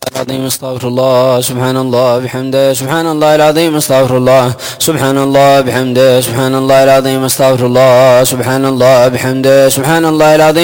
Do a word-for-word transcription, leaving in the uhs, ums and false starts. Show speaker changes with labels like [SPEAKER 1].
[SPEAKER 1] العظيم استغفر الله سبحان الله بحمده سبحان الله العظيم استغفر الله سبحان الله بحمده سبحان الله العظيم استغفر الله سبحان الله بحمده سبحان الله العظيم